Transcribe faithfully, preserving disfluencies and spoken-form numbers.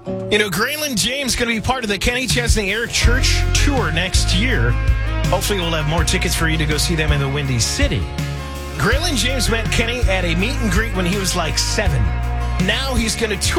You know, Graylin James going to be part of the Kenny Chesney Eric Church tour next year. Hopefully we'll have more tickets for you to go see them in the Windy City. Graylin James met Kenny at a meet and greet when he was like seven. Now he's going to tour